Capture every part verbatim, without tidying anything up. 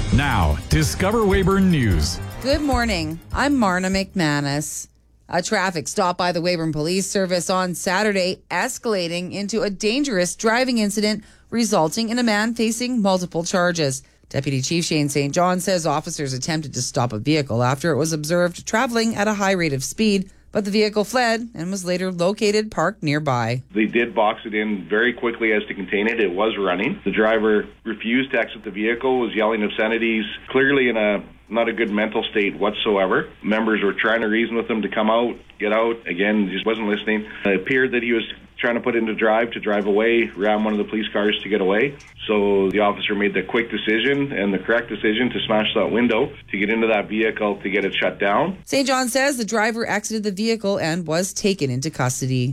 Now, Discover Weyburn News. Good morning. I'm Marna McManus. A traffic stop by the Weyburn Police Service on Saturday escalating into a dangerous driving incident resulting in a man facing multiple charges. Deputy Chief Shane Saint John says officers attempted to stop a vehicle after it was observed traveling at a high rate of speed, but the vehicle fled and was later located parked nearby. They did box it in very quickly as to contain it. It was running. The driver refused to exit the vehicle, was yelling obscenities, clearly in a not a good mental state whatsoever. Members were trying to reason with him to come out, get out. Again, just wasn't listening. It appeared that he was trying to put into drive to drive away, ram one of the police cars to get away. So the officer made the quick decision and the correct decision to smash that window, to get into that vehicle, to get it shut down. Saint John says the driver exited the vehicle and was taken into custody.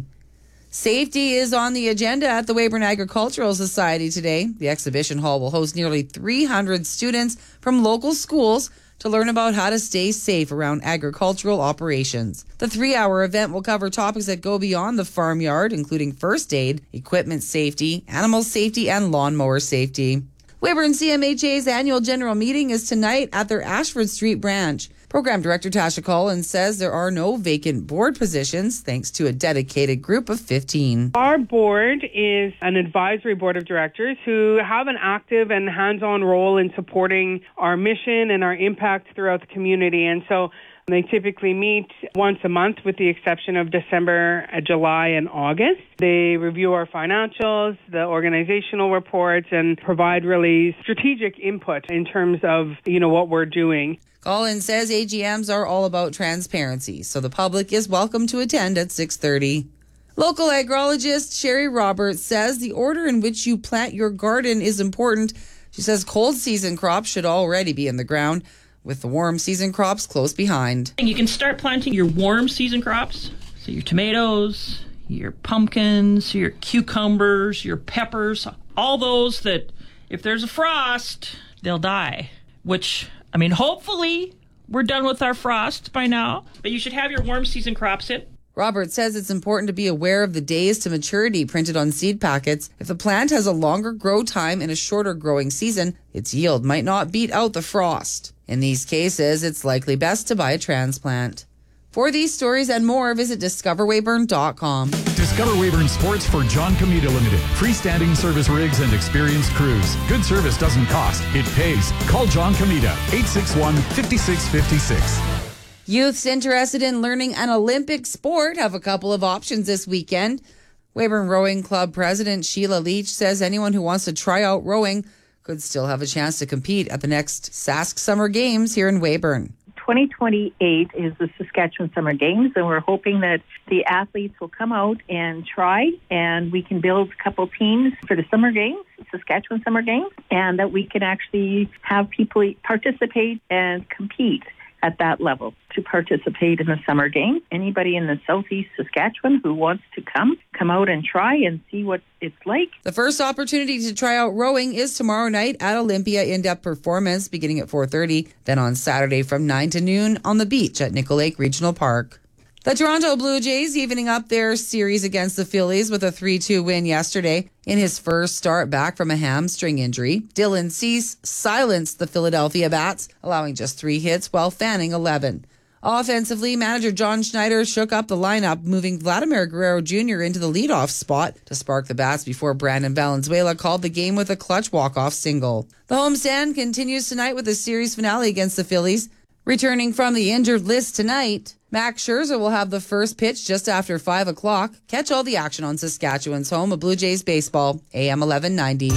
Safety is on the agenda at the Weyburn Agricultural Society today. The exhibition hall will host nearly three hundred students from local schools to learn about how to stay safe around agricultural operations. The three-hour event will cover topics that go beyond the farmyard, including first aid, equipment safety, animal safety, and lawnmower safety. Weyburn C M H A's annual general meeting is tonight at their Ashford Street branch. Program Director Tasha Collins says there are no vacant board positions thanks to a dedicated group of fifteen. Our board is an advisory board of directors who have an active and hands-on role in supporting our mission and our impact throughout the community. And so they typically meet once a month with the exception of December, July, and August. They review our financials, the organizational reports, and provide really strategic input in terms of, you know, what we're doing. Collins says A G Ms are all about transparency, so the public is welcome to attend at six thirty. Local agrologist Sherry Roberts says the order in which you plant your garden is important. She says cold season crops should already be in the ground, with the warm season crops close behind. You can start planting your warm season crops, so your tomatoes, your pumpkins, your cucumbers, your peppers, all those that if there's a frost, they'll die, which, I mean, hopefully we're done with our frost by now, but you should have your warm season crops in. Robert says it's important to be aware of the days to maturity printed on seed packets. If the plant has a longer grow time and a shorter growing season, its yield might not beat out the frost. In these cases, it's likely best to buy a transplant. For these stories and more, visit discover weyburn dot com. Discover Weyburn Sports for John Comita Limited. Freestanding service rigs and experienced crews. Good service doesn't cost, it pays. Call John Comita, eight six one, five six five six. Youths interested in learning an Olympic sport have a couple of options this weekend. Weyburn Rowing Club President Sheila Leach says anyone who wants to try out rowing could still have a chance to compete at the next Sask Summer Games here in Weyburn. twenty twenty-eight is the Saskatchewan Summer Games, and we're hoping that the athletes will come out and try, and we can build a couple teams for the Summer Games, Saskatchewan Summer Games, and that we can actually have people participate and compete at that level to participate in the Summer Games. Anybody in the southeast Saskatchewan who wants to come, come out and try and see what it's like. The first opportunity to try out rowing is tomorrow night at Olympia In-Depth Performance beginning at four thirty, then on Saturday from nine to noon on the beach at Nickel Lake Regional Park. The Toronto Blue Jays evening up their series against the Phillies with a three two win yesterday. In his first start back from a hamstring injury, Dylan Cease silenced the Philadelphia Bats, allowing just three hits while fanning eleven. Offensively, manager John Schneider shook up the lineup, moving Vladimir Guerrero Junior into the leadoff spot to spark the bats before Brandon Valenzuela called the game with a clutch walk-off single. The homestand continues tonight with a series finale against the Phillies. Returning from the injured list tonight, Max Scherzer will have the first pitch just after five o'clock. Catch all the action on Saskatchewan's home of Blue Jays baseball, A M eleven ninety.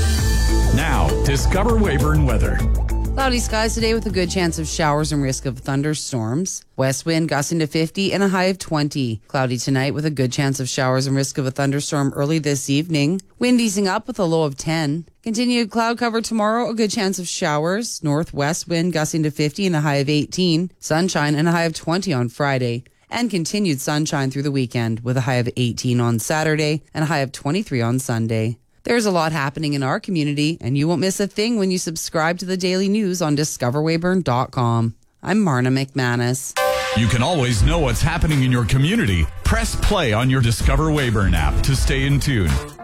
Now, Discover Weyburn weather. Cloudy skies today with a good chance of showers and risk of thunderstorms. West wind gusting to fifty and a high of twenty. Cloudy tonight with a good chance of showers and risk of a thunderstorm early this evening. Wind easing up with a low of ten. Continued cloud cover tomorrow, a good chance of showers. Northwest wind gusting to fifty and a high of eighteen. Sunshine and a high of twenty on Friday. And continued sunshine through the weekend with a high of eighteen on Saturday and a high of twenty-three on Sunday. There's a lot happening in our community, and you won't miss a thing when you subscribe to the daily news on discover weyburn dot com. I'm Marna McManus. You can always know what's happening in your community. Press play on your Discover Weyburn app to stay in tune.